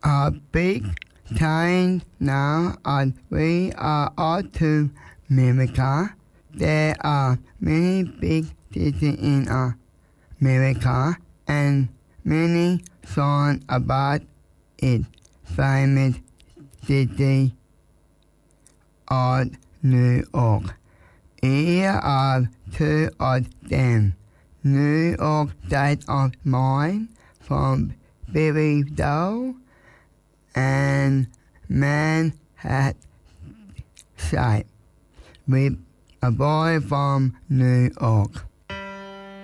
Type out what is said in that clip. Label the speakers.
Speaker 1: are big time now as we are all to America. There are many big cities in America and many songs about it. Famous city of New York. Here are two of them. New York State of Mind from Billy Joel and Manhattan Side with a boy from New York.